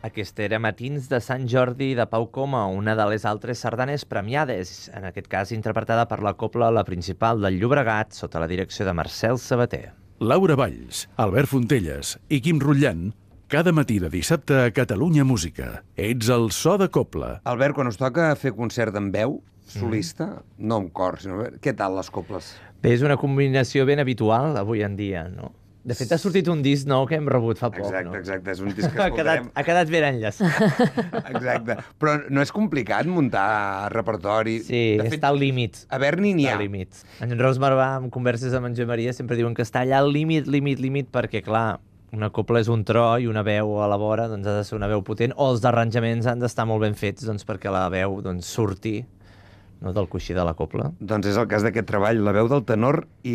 Aquesta era Matins de Sant Jordi de Pau Coma, una de les altres sardanes premiades, en aquest cas interpretada per la Cobla La Principal del Llobregat, sota la direcció de Marcel Sabater. Laura Valls, Albert Fontelles i Quim Rutllant, cada matí de dissabte a Catalunya Música. Ets el so de Cobla. Albert, quan us toca fer concert en veu, solista, no amb cor, sinó... Què tal les cobles? Bé, és una combinació ben habitual avui en dia, no? De fet, ha sortit un disc nou que hem rebut fa poc, no? Exacte, és un disc que escoltarem. Ha quedat ben enllaçat. Exacte. Però no és complicat muntar repertori? Sí, de fet, està al límit. A Berni n'hi ha. En Rosmar va amb converses amb en Josep Maria, sempre diuen que està allà al límit, perquè, clar, una cobla és un tro i una veu a la vora doncs, ha de ser una veu potent, o els arranjaments han d'estar molt ben fets doncs, perquè la veu doncs, surti, no, del coixí de la cobla. Doncs és el cas d'aquest treball, la veu del tenor i